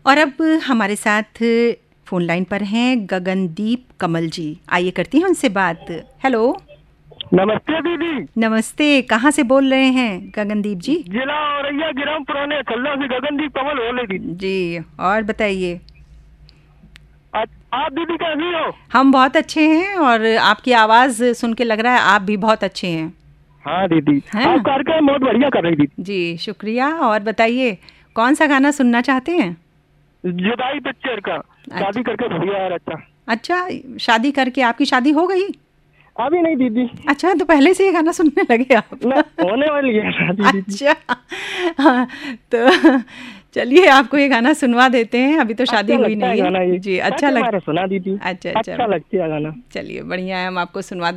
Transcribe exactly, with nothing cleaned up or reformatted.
और अब हमारे साथ फोन लाइन पर हैं गगनदीप कमल जी। आइए करती हैं उनसे बात। हेलो। नमस्ते दीदी। नमस्ते, कहाँ से बोल रहे हैं गगनदीप जी? जिला औरैया ग्राम पुराने खल्ला से गगनदीप कमल बोल रही थी जी। और बताइए। आप दीदी कैसी हो? हम बहुत अच्छे हैं और आपकी आवाज़ सुन के लग रहा है आप भी बहुत अच्छे हैं। हाँ दीदी, हैं? आप कार्यक्रम बहुत बढ़िया कर रही थी जी, शुक्रिया। और बताइए कौन सा गाना सुनना चाहते हैं? जुदाई पिक्चर का। शादी करके बढ़िया यार। अच्छा अच्छा, शादी करके। आपकी शादी हो गई? अभी नहीं दीदी। अच्छा, तो पहले से ये गाना सुनने लगे आप? ना, होने वाली है शादी। अच्छा। हाँ, तो चलिए आपको ये गाना सुनवा देते हैं। अभी तो शादी अच्छा हुई नहीं है। है जी, अच्छा लग सुना दीदी। अच्छा अच्छा लगती है गाना। चलिए बढ़िया है, हम आपको सुनवा